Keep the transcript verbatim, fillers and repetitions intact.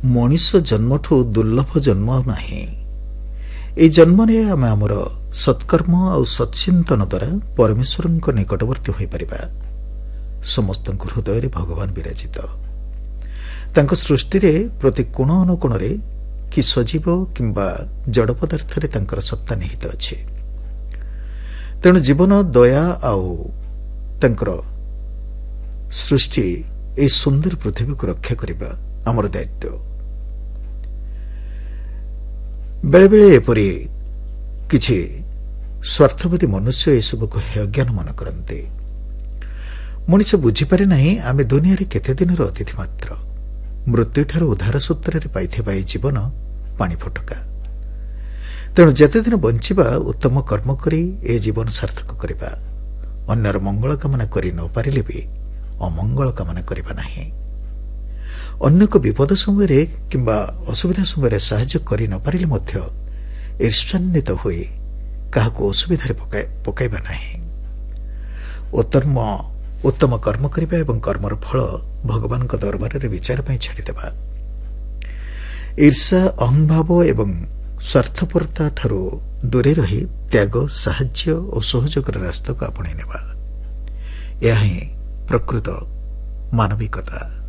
ମଣିଷ ଜନ୍ମଠୁ ଦୁର୍ଲଭ ଜନ୍ମ ନାହିଁ। ଏହି ଜନ୍ମରେ ଆମେ ଆମର ସତ୍କର୍ମ ଆଉ ସତ୍ଚିନ୍ତନ ଦ୍ୱାରା ପରମେଶ୍ୱରଙ୍କ ନିକଟବର୍ତ୍ତୀ ହୋଇପାରିବା। ସମସ୍ତଙ୍କ ହୃଦୟରେ ଭଗବାନ ବିରାଜିତ। ତାଙ୍କ ସୃଷ୍ଟିରେ ପ୍ରତି କୋଣ ଅନୁକୋଣରେ କି ସଜୀବ କିମ୍ବା ଜଡ଼ ପଦାର୍ଥରେ ତାଙ୍କର ସତ୍ତା ନିହିତ ଅଛି। ତେଣୁ ଜୀବନ, ଦୟା ଆଉ ତାଙ୍କର ସୃଷ୍ଟି ଏହି ସୁନ୍ଦର ପୃଥିବୀକୁ ରକ୍ଷା କରିବା ଆମର ଦାୟିତ୍ୱ। ବେଳେବେଳେ ଏପରି କିଛି ସ୍ୱାର୍ଥବାଦୀ ମନୁଷ୍ୟ ଏସବୁକୁ ହେୟଜ୍ଞାନ ମନେ କରନ୍ତି। ମଣିଷ ବୁଝିପାରେ ନାହିଁ ଆମେ ଦୁନିଆରେ କେତେ ଦିନର ଅତିଥି ମାତ୍ର। ମୃତ୍ୟୁଠାରୁ ଉଦ୍ଧାର ସୂତ୍ରରେ ପାଇଥିବା ଏହି ଜୀବନ ପାଣି ଫୋଟକା। ତେଣୁ ଯେତେଦିନ ବଞ୍ଚିବା ଉତ୍ତମ କର୍ମ କରି ଏ ଜୀବନ ସାର୍ଥକ କରିବା। ଅନ୍ୟର ମଙ୍ଗଳ କାମନା କରି ନ ପାରିଲେ ବି ଅମଙ୍ଗଳ କାମନା କରିବା ନାହିଁ। ଅନ୍ୟକୁ ବିପଦ ସମୟରେ କିମ୍ବା ଅସୁବିଧା ସମୟରେ ସାହାଯ୍ୟ କରି ନ ପାରିଲେ ମଧ୍ୟ ଈର୍ଷାନ୍ୱିତ ହୋଇ କାହାକୁ ଅସୁବିଧାରେ ପକାଇବା ନାହିଁ। ଉତ୍ତମ ଉତ୍ତମ କର୍ମ କରିବା ଏବଂ କର୍ମର ଫଳ ଭଗବାନଙ୍କ ଦରବାରରେ ବିଚାର ପାଇଁ ଛାଡ଼ିଦେବା। ଈର୍ଷା, ଅହଂଭାବ ଏବଂ ସ୍ୱାର୍ଥପରତା ଠାରୁ ଦୂରେ ରହି ତ୍ୟାଗ, ସାହାଯ୍ୟ ଓ ସହଯୋଗର ରାସ୍ତାକୁ ଆପଣେଇ ନେବା। ଏହା ହିଁ ପ୍ରକୃତ ମାନବିକତା।